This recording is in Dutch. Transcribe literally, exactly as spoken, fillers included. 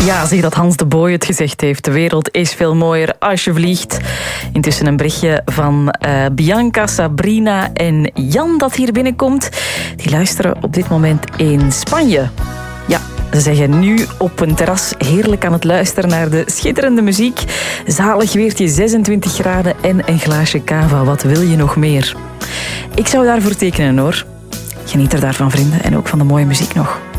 Ja, zeg dat Hans de Boy het gezegd heeft. De wereld is veel mooier als je vliegt. Intussen een berichtje van uh, Bianca, Sabrina en Jan dat hier binnenkomt. Die luisteren op dit moment in Spanje. Ja, ze zeggen nu op een terras heerlijk aan het luisteren naar de schitterende muziek. Zalig weertje, zesentwintig graden en een glaasje cava. Wat wil je nog meer? Ik zou daarvoor tekenen hoor. Geniet er daarvan, vrienden, en ook van de mooie muziek nog.